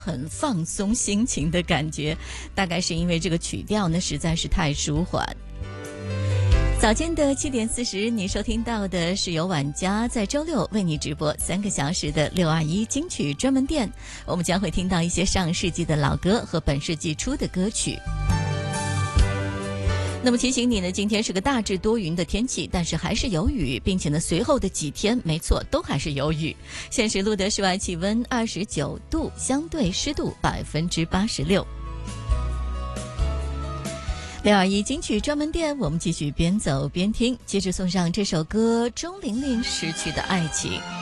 很放松心情的感觉，大概是因为这个曲调呢实在是太舒缓。早间的7点40，你收听到的是由晚家在周六为你直播3个小时的621金曲专门店，我们将会听到一些上世纪的老歌和本世纪初的歌曲。那么提醒你呢，今天是个大致多云的天气，但是还是有雨，并且呢随后的几天没错都还是有雨。现时录得室外气温29度，相对湿度86%。621金曲专门店，我们继续边走边听，接着送上这首歌，钟玲玲《失去的爱情》。